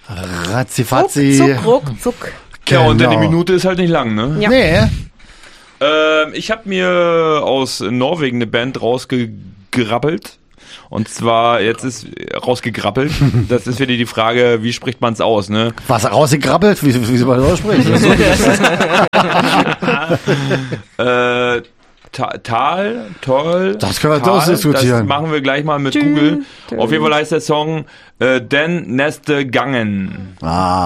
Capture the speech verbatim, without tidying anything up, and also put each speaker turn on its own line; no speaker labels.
Ratzifatzi.
Ruck, zuck, ruck, zuck.
Ja, und
Genau.
eine Minute ist halt nicht lang, ne?
Ja.
Nee.
Ähm, ich habe mir aus Norwegen eine Band rausgegrabbelt. Und zwar, jetzt ist rausgegrabbelt. Das ist wieder die Frage, wie spricht man es aus, ne?
Was rausgegrabbelt? Wie, wie, wie soll man das aussprechen?
äh, Ta- Tal, toll.
Das können wir
Tal,
ausdiskutieren.
Das machen wir gleich mal mit
Tschü,
Google.
tschü.
Auf jeden Fall heißt der Song äh, Den Neste Gangen.
Ah.